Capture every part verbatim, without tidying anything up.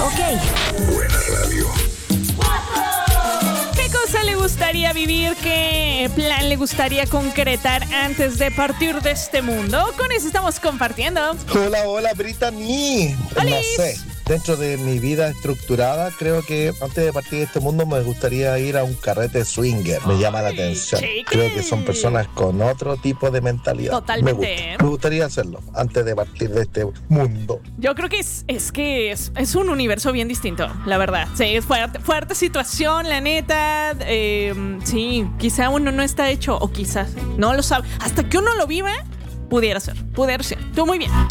Ok. Buena radio. ¿Qué cosa le gustaría vivir? ¿Qué plan le gustaría concretar antes de partir de este mundo? Con eso estamos compartiendo. Hola, hola, Brittany. No ¡Olis! sé. Dentro de mi vida estructurada, creo que antes de partir de este mundo me gustaría ir a un carrete swinger. Me llama la atención. chiqui. Creo que son personas con otro tipo de mentalidad. Totalmente. Me gusta. Me gustaría hacerlo antes de partir de este mundo. Yo creo que es, es que es, es un universo bien distinto, la verdad. Sí, es fuerte, fuerte situación, la neta. Eh, sí, quizá uno no está hecho, o quizás no lo sabe. Hasta que uno lo viva, pudiera ser, pudiera ser. Tú muy bien.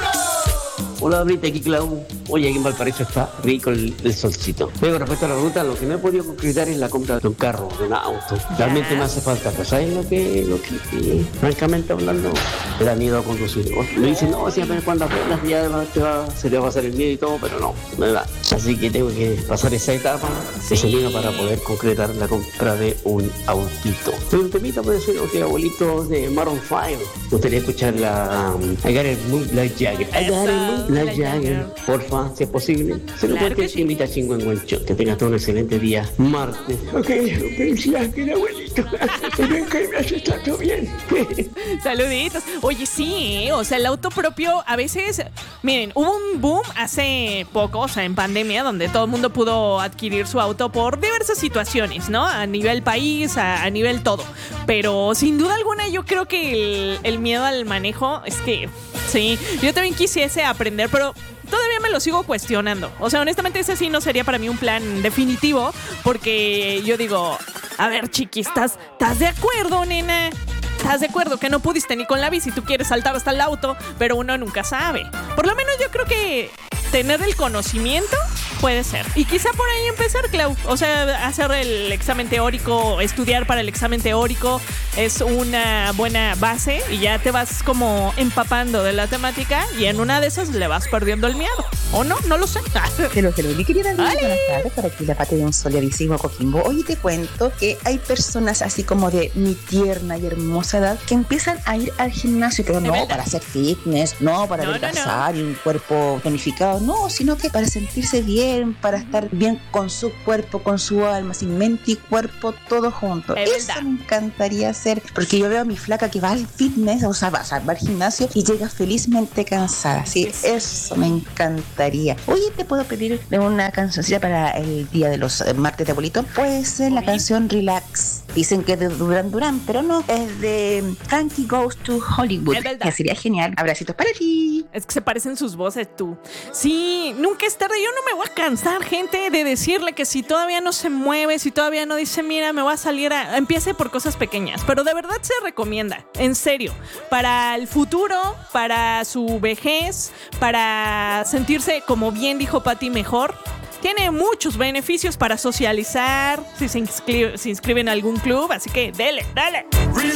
Hola, Brita, aquí Clau. Oye, aquí en Valparaíso está rico el, el solcito. Pero respecto a la pregunta, lo que no he podido concretar es la compra de un carro, de un auto. Realmente me hace falta. Pero ¿sabes lo que, lo que eh, francamente hablando, me da miedo a conducir? Me dicen, no, si apenas cuando aprendas ya te va, se te va a pasar el miedo y todo, pero no, no me da. Así que tengo que pasar esa etapa, Sí. ese miedo para poder concretar la compra de un autito. Pero un temita puede ser, ok, abuelito de Maroon cinco. Me gustaría escuchar la um, I Got a Moon Black Jagger. I Got a Moon Black Jagger. Porfa, si es posible. Se lo Claro cuente que sí. invita a Chingüengüencho. Que tengas todo un excelente día. Martes. Ok, felicidades, que abuelito. Espero que me hayas tratado bien. Saluditos. Oye, sí, ¿eh? O sea, el auto propio a veces... Miren, hubo un boom hace poco, o sea, en pandemia, donde todo el mundo pudo adquirir su auto por diversas situaciones, ¿no? A nivel país, a, a nivel todo. Pero sin duda alguna yo creo que el, el miedo al manejo es que... Sí, yo también quisiese aprender, pero... Todavía me lo sigo cuestionando. O sea, honestamente ese sí no sería para mí un plan definitivo, porque yo digo, a ver, chiqui, ¿estás, ¿estás de acuerdo, nena? ¿Estás de acuerdo que no pudiste ni con la bici? Tú quieres saltar hasta el auto, pero uno nunca sabe. Por lo menos yo creo que tener el conocimiento puede ser. Y quizá por ahí empezar, Clau. O sea, hacer el examen teórico, estudiar para el examen teórico es una buena base y ya te vas como empapando de la temática y en una de esas le vas perdiendo el miedo. ¿O no? No lo sé. Hello, hello, mi querida amiga, ¡Ale! buenas tardes, por aquí la parte de un soleadísimo Coquimbo. Hoy te cuento que hay personas así como de mi tierna y hermosa edad que empiezan a ir al gimnasio, pero Es no verdad. para hacer fitness, no para No, no, no. adelgazar y un cuerpo tonificado, no, sino que para sentirse bien, para estar bien con su cuerpo, con su alma, sin mente y cuerpo, todo junto. Es Eso verdad. me encantaría hacer, porque yo veo a mi flaca que va al fitness, o sea, va, o sea, va al gimnasio y llega felizmente cansada. Sí, eso me encantaría. Oye, ¿te puedo pedir una cancioncilla para el día de los eh, martes de abuelito? Puede ser la Uy. canción Relax. Dicen que es de Duran Duran, pero no, es de Frankie Goes to Hollywood. Es verdad. Que sería genial. Abracitos para ti. Es que se parecen sus voces, tú. Sí, nunca es tarde. Yo no me voy a cansar, gente, de decirle que si todavía no se mueve, si todavía no dice, mira, me voy a salir a... Empiece por cosas pequeñas, pero de verdad se recomienda, en serio, para el futuro, para su vejez, para sentirse, como bien dijo Pati, mejor. Tiene muchos beneficios para socializar, si se inscribe, se inscribe en algún club, así que dele, dale.